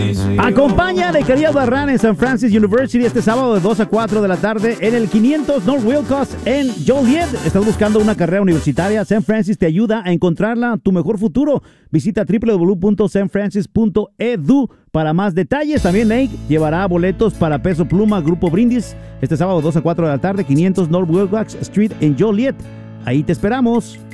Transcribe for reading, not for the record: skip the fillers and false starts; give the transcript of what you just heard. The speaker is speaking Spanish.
Acompaña a Lecaría Barran en San Francisco University este sábado de 2 a 4 de la tarde en el 500 North Wilcox en Joliet. ¿Estás buscando una carrera universitaria? San Francisco te ayuda a encontrarla, tu mejor futuro. Visita www.sanfrancis.edu para más detalles. También Nate llevará boletos para Peso Pluma, Grupo Brindis, este sábado 2 a 4 de la tarde, 500 North Wilcox Street en Joliet. Ahí te esperamos.